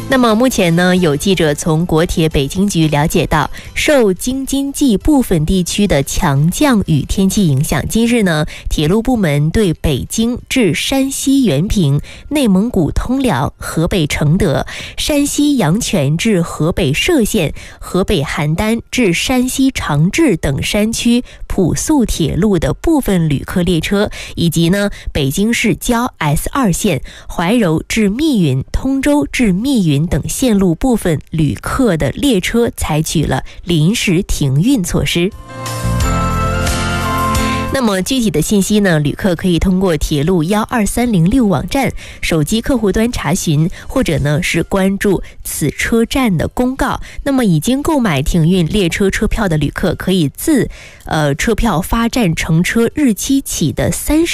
那么目前呢，有记者从国铁北京局了解到，受京津冀部分地区的强降雨天气影响，今日呢，铁路部门对北京至山西原平、内蒙古通辽、河北承德、山西阳泉至河北涉县、河北邯郸至山西长治等山区普速铁路的部分旅客列车，以及呢北京市郊 S2 线、怀柔至密云、通州至密云等线路部分旅客的列车采取了临时停运措施。那么具体的信息呢，旅客可以通过铁路12306网站、手机客户端查询，或者呢是关注此车站的公告。那么已经购买停运列车车票的旅客，可以自车票发站乘车日期起的30